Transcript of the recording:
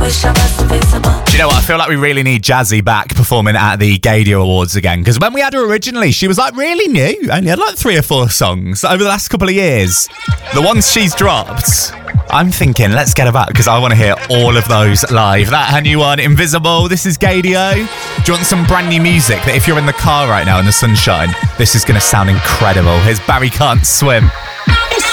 Do you know what? I feel like we really need Jazzy back performing at the Gadio Awards again, because when we had her originally, she was like really new. Only had like 3 or 4 songs over the last couple of years. The ones she's dropped, I'm thinking, let's get her back, because I want to hear all of those live. That her new one, Invisible. This is Gadio. Do you want some brand new music that if you're in the car right now in the sunshine, this is going to sound incredible? Here's Barry Can't Swim.